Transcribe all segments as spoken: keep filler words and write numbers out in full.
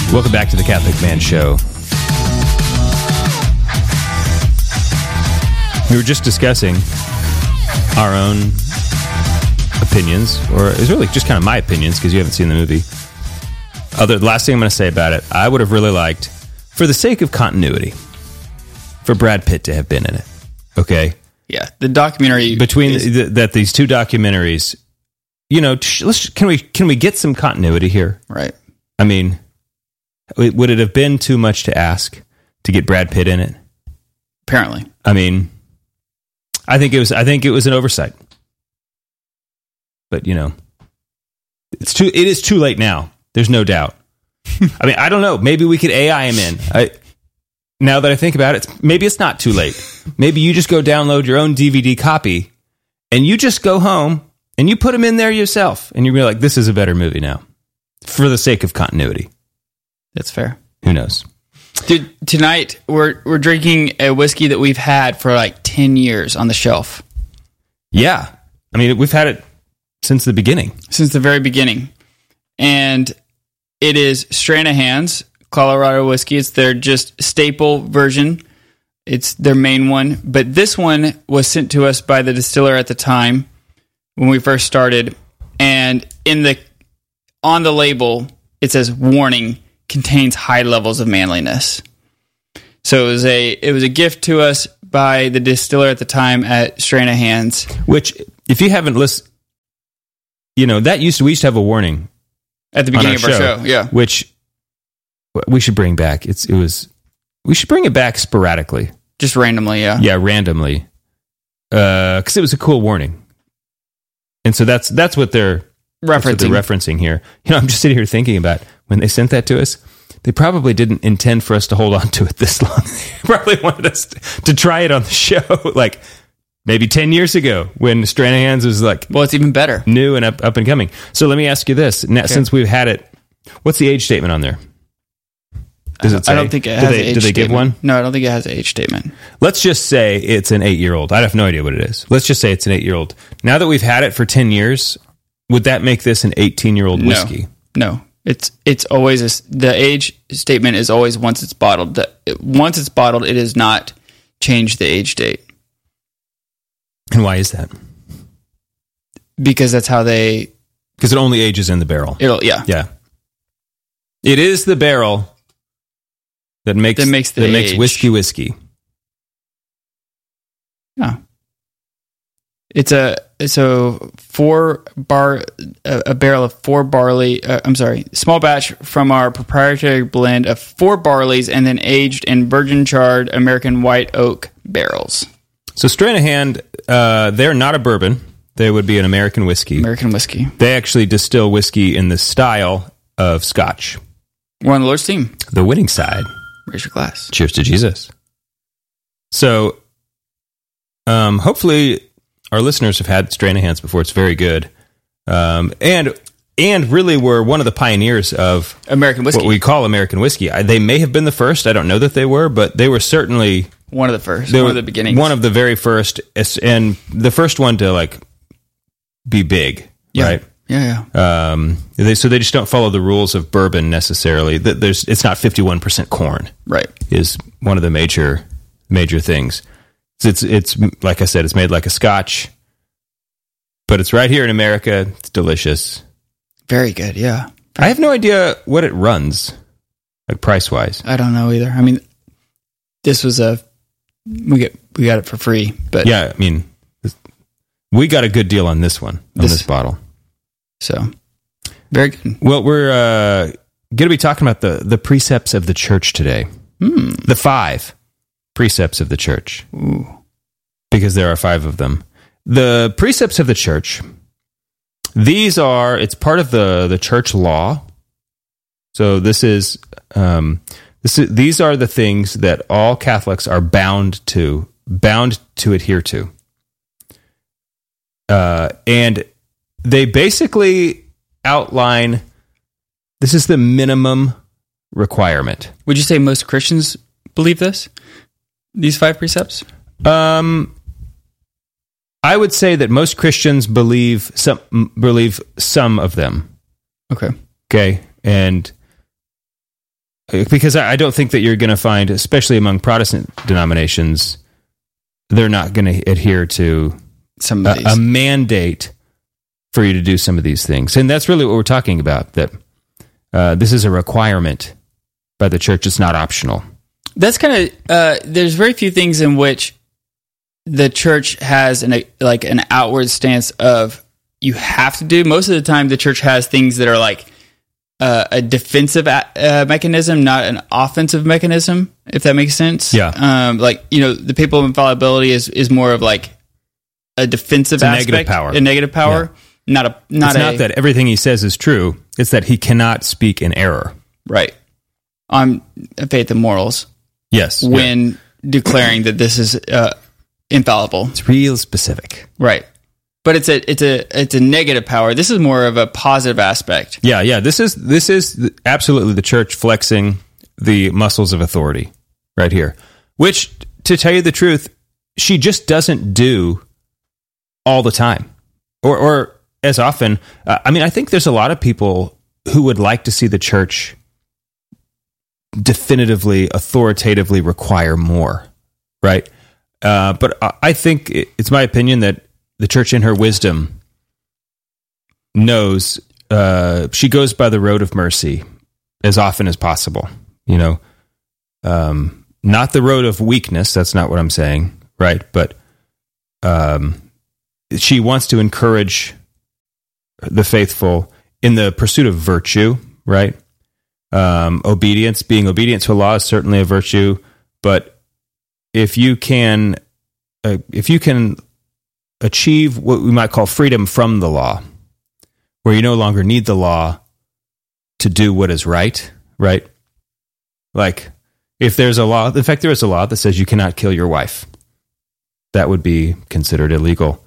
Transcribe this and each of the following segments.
Welcome back to the Catholic Man Show. We were just discussing our own opinions, or it's really just kind of my opinions because you haven't seen the movie. Other, the last thing I'm going to say about it, I would have really liked, for the sake of continuity, for Brad Pitt to have been in it. Okay? Yeah, the documentary between is, the, that these two documentaries, you know, let's can we can we get some continuity here? Right. I mean, would it have been too much to ask to get Brad Pitt in it? Apparently. I mean, I think it was I think it was an oversight. But, you know, it's too it is too late now. There's no doubt. I mean, I don't know. Maybe we could A I him in. I, now that I think about it, maybe it's not too late. Maybe you just go download your own D V D copy and you just go home and you put him in there yourself and you're like, this is a better movie now for the sake of continuity. That's fair. Who knows? Dude, tonight we're we're drinking a whiskey that we've had for like ten years on the shelf. Yeah. I mean, we've had it since the beginning. Since the very beginning. And it is Stranahan's Colorado whiskey. It's their just staple version. It's their main one. But this one was sent to us by the distiller at the time when we first started. And in the on the label, it says, warning, contains high levels of manliness. So it was a it was a gift to us by the distiller at the time at Stranahan's. Which, if you haven't listened, you know, that used to, we used to have a warning at the beginning our of our show, show, yeah. Which we should bring back. It's it was we should bring it back sporadically, just randomly, yeah, yeah, randomly, because uh, it was a cool warning, and so that's that's what they're referencing. That's what they're referencing here. You know, I'm just sitting here thinking about when they sent that to us. They probably didn't intend for us to hold on to it this long. They probably wanted us to, to try it on the show, like maybe ten years ago when Stranahan's was like, well, it's even better, new and up, up and coming. So let me ask you this: now, okay. Since we've had it, what's the age statement on there? Does it say? I don't think it has they, an age Do they statement. give one? No, I don't think it has an age statement. Let's just say it's an eight-year-old. I have no idea what it is. Let's just say it's an eight-year-old. Now that we've had it for ten years, would that make this an eighteen-year-old whiskey? No, no. It's it's always a, the age statement is always once it's bottled. The, it, once it's bottled, it does not change the age date. And why is that? Because that's how they. Because it only ages in the barrel. It'll yeah yeah. It is the barrel that makes that makes the that age. makes whiskey whiskey. Yeah. It's a it's a four bar a, a barrel of four barley. Uh, I'm sorry, small batch from our proprietary blend of four barleys, and then aged in virgin charred American white oak barrels. So Stranahan, uh, they're not a bourbon. They would be an American whiskey. American whiskey. They actually distill whiskey in the style of Scotch. We're on the Lord's team. The winning side. Raise your glass. Cheers to Jesus. So, um, hopefully, our listeners have had Stranahan's before. It's very good, um, and and really were one of the pioneers of American whiskey, what we call American whiskey. I, they may have been the first. I don't know that they were, but they were certainly one of the first. One were, of the beginnings. One of the very first, and the first one to like be big, yeah. right? Yeah, yeah. Um, they, so they just don't follow the rules of bourbon necessarily. There's, it's not fifty-one percent corn. Right. Is one of the major, major things. It's, it's, like I said, it's made like a Scotch, but it's right here in America. It's delicious. Very good. Yeah. I have no idea what it runs, like price wise. I don't know either. I mean, this was a, we get, we got it for free, but yeah, I mean, we got a good deal on this one, on this, this bottle. So, very good. Well, we're uh, going to be talking about the, the precepts of the church today. Mm. The five precepts of the church. Ooh. Because there are five of them. The precepts of the church, these are, it's part of the, the church law. So this is, um, this is, these are the things that all Catholics are bound to, bound to adhere to. Uh, and they basically outline, this is the minimum requirement. Would you say most Christians believe this? These five precepts? Um, I would say that most Christians believe some believe some of them. Okay. Okay, and because I don't think that you're going to find, especially among Protestant denominations, they're not going to adhere to Some of a, these. a mandate for you to do some of these things. And that's really what we're talking about, that uh, this is a requirement by the church. It's not optional. That's kind of, uh, there's very few things in which the church has an, like an outward stance of you have to do. Most of the time, the church has things that are like uh, a defensive uh, mechanism, not an offensive mechanism, if that makes sense. Yeah. Um, like, you know, the papal infallibility is, is more of like a defensive It's a aspect. negative power. A negative power. Yeah. Not a, not It's a, not that everything he says is true. It's that he cannot speak in error. right. On faith and morals Yes. when yeah. declaring that this is uh, infallible. It's real specific. Right. But it's a it's a it's a negative power. This is more of a positive aspect. Yeah, yeah. This is this is absolutely the church flexing the muscles of authority right here. Which, to tell you the truth, she just doesn't do all the time, or or as often. Uh, I mean, I think there's a lot of people who would like to see the church definitively, authoritatively require more, right? Uh, but I think it's my opinion that the church, in her wisdom, knows uh, she goes by the road of mercy as often as possible. You know, um, not the road of weakness. That's not what I'm saying, right? But um, she wants to encourage the faithful in the pursuit of virtue, right? Um, obedience, being obedient to a law is certainly a virtue, but if you can, uh, if you can achieve what we might call freedom from the law, where you no longer need the law to do what is right, right? Like, if there's a law, in fact, there is a law that says you cannot kill your wife. That would be considered illegal.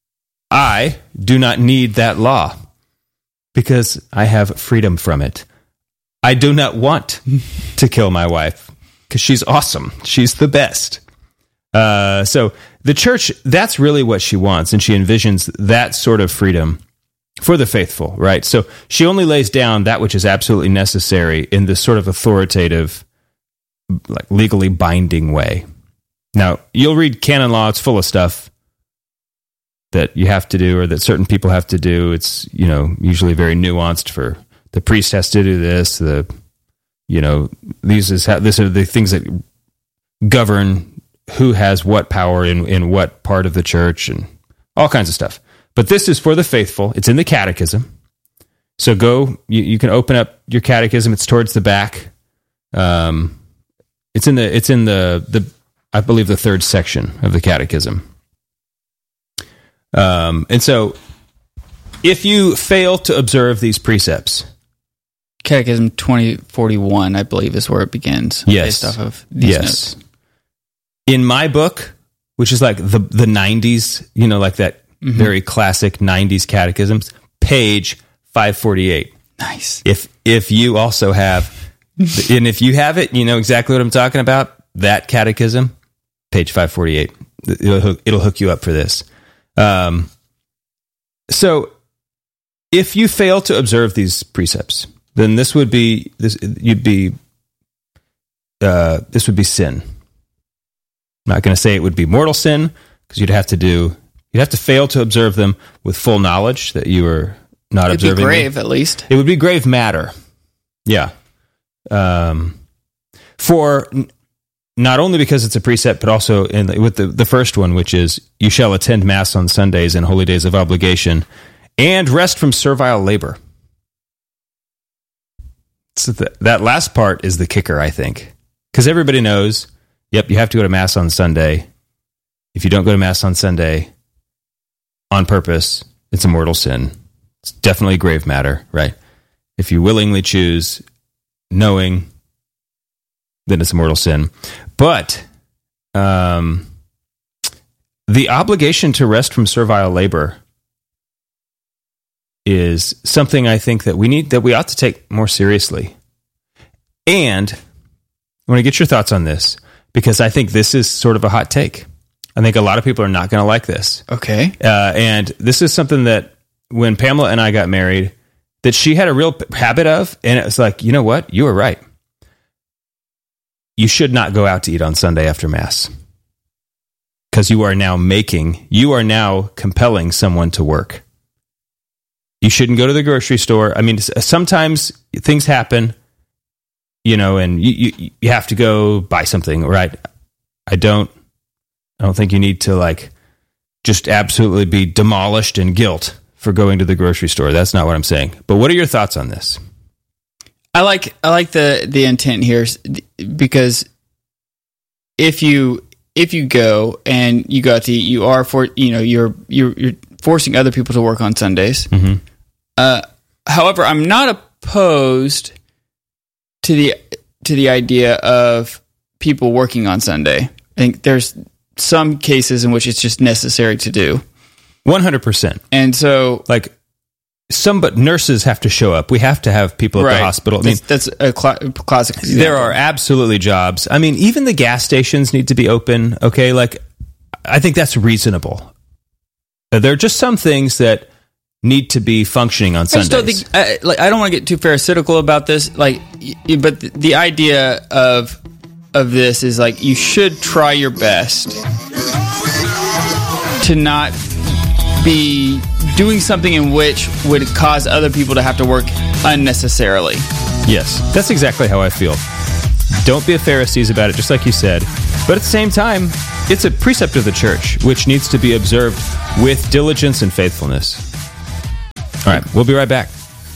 I do not need that law because I have freedom from it. I do not want to kill my wife because she's awesome. She's the best. Uh, so the church, that's really what she wants, and she envisions that sort of freedom for the faithful, right? So she only lays down that which is absolutely necessary in this sort of authoritative, like legally binding way. Now, you'll read canon law, it's full of stuff that you have to do or that certain people have to do. It's, you know, usually very nuanced. For the priest has to do this, the, you know, these is how, these are the things that govern who has what power in, in what part of the church and all kinds of stuff. But this is for the faithful. It's in the catechism. So go, you, you can open up your catechism. It's towards the back. Um, it's in the, it's in the, the, I believe the third section of the catechism. Um, and so if you fail to observe these precepts, Catechism twenty forty-one, I believe, is where it begins. Yes. Based off of these yes. notes. In my book, which is like the, the nineties, you know, like that mm-hmm. very classic nineties catechisms, page five forty-eight. Nice. If, if you also have, and if you have it, you know exactly what I'm talking about, that catechism, page five forty-eight, it'll hook, it'll hook you up for this. Um, so if you fail to observe these precepts, then this would be, this, you'd be, uh, this would be sin. I'm not going to say it would be mortal sin, because you'd have to do, you'd have to fail to observe them with full knowledge that you were not It'd observing be grave, them. at least. It would be grave matter. Yeah. Um, for n- not only because it's a precept, but also in the, with the, the first one, which is, you shall attend Mass on Sundays and holy days of obligation, and rest from servile labor. So th- that last part is the kicker, I think. Because everybody knows, yep, you have to go to Mass on Sunday. If you don't go to Mass on Sunday on purpose, it's a mortal sin. It's definitely grave matter, right? If you willingly choose, knowing, then it's a mortal sin. But um, the obligation to rest from servile labor is something I think that we need, that we ought to take more seriously. And I want to get your thoughts on this, because I think this is sort of a hot take. I think a lot of people are not going to like this. Okay. Uh, and this is something that when Pamela and I got married, that she had a real habit of, and it was like, you know what? You were right. you should not go out to eat on Sunday after Mass. Because you are now making, you are now compelling someone to work. You shouldn't go to the grocery store. I mean, sometimes things happen, you know, and you, you, you have to go buy something, right? I don't, I don't think you need to like just absolutely be demolished in guilt for going to the grocery store. That's not what I'm saying. But what are your thoughts on this? I like I like the the intent here, because if you if you go and you go out to eat, you are for you know you're you're you're forcing other people to work on Sundays. Mm-hmm. Uh, however, I'm not opposed to the to the idea of people working on Sunday. I think there's some cases in which it's just necessary to do. one hundred percent. And so, like, some but nurses have to show up. We have to have people at right. the hospital. I mean, that's, that's a cl- classic example. There are absolutely jobs. I mean, even the gas stations need to be open. Okay, like, I think that's reasonable. There are just some things that need to be functioning on Sundays. I, just don't think, I, like, I don't want to get too pharisaical about this. Like, but the, the idea of of this is like you should try your best to not be doing something in which would cause other people to have to work unnecessarily. Yes, that's exactly how I feel. Don't be a Pharisees about it, just like you said. But at the same time, it's a precept of the church, which needs to be observed with diligence and faithfulness. All right, we'll be right back.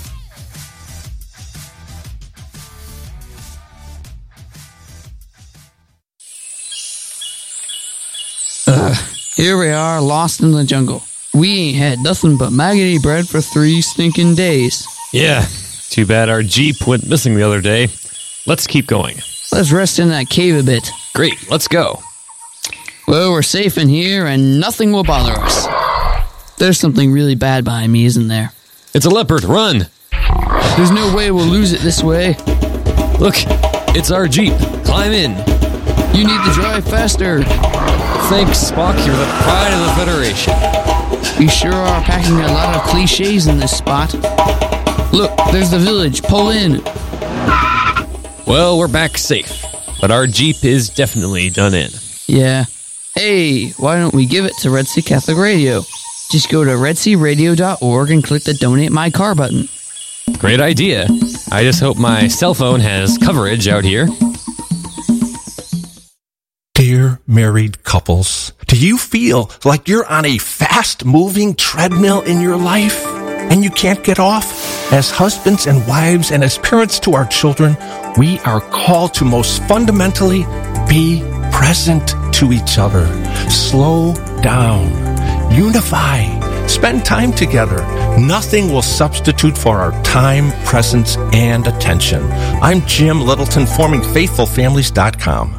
Uh, here we are, lost in the jungle. We ain't had nothing but maggoty bread for three stinking days. Yeah, too bad our Jeep went missing the other day. Let's keep going. Let's rest in that cave a bit. Great, let's go. Well, we're safe in here and nothing will bother us. There's something really bad behind me, isn't there? It's a leopard, run! There's no way we'll lose it this way. Look, it's our Jeep. Climb in. You need to drive faster. Thanks, Spock. You're the pride of the Federation. We sure are packing a lot of cliches in this spot. Look, there's the village. Pull in. Well, we're back safe, but our Jeep is definitely done in. Yeah. Hey, why don't we give it to Red Sea Catholic Radio? Just go to red sea radio dot org and click the Donate My Car button. Great idea. I just hope my cell phone has coverage out here. Dear married couples, do you feel like you're on a fast-moving treadmill in your life and you can't get off? As husbands and wives and as parents to our children, we are called to most fundamentally be present to each other. Slow down. Unify. Spend time together. Nothing will substitute for our time, presence, and attention. I'm Jim Littleton, forming faithful families dot com.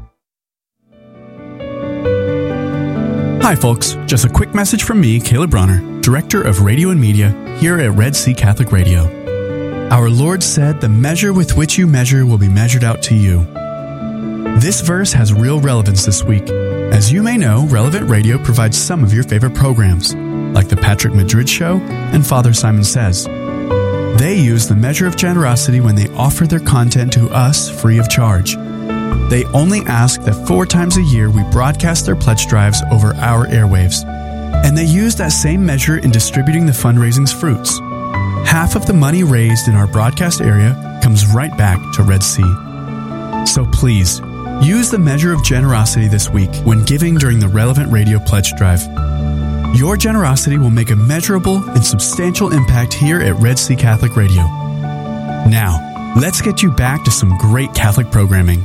Hi folks, just a quick message from me, Caleb Bronner, Director of Radio and Media here at Red Sea Catholic Radio. Our Lord said, "The measure with which you measure will be measured out to you." This verse has real relevance this week. As you may know, Relevant Radio provides some of your favorite programs, like The Patrick Madrid Show and Father Simon Says. They use the measure of generosity when they offer their content to us free of charge. They only ask that four times a year we broadcast their pledge drives over our airwaves. And they use that same measure in distributing the fundraising's fruits. Half of the money raised in our broadcast area comes right back to Red Sea. So please, use the measure of generosity this week when giving during the Relevant Radio Pledge Drive. Your generosity will make a measurable and substantial impact here at Red Sea Catholic Radio. Now, let's get you back to some great Catholic programming.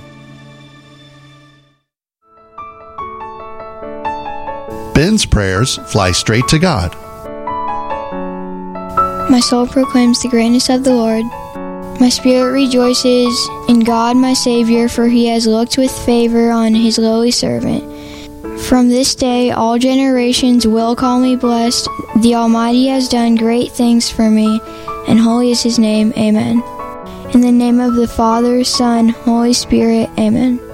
Ben's prayers fly straight to God. My soul proclaims the greatness of the Lord. My spirit rejoices in God my Savior, for he has looked with favor on his lowly servant. From this day all generations will call me blessed. The Almighty has done great things for me, and holy is his name. Amen. In the name of the Father, Son, Holy Spirit. Amen.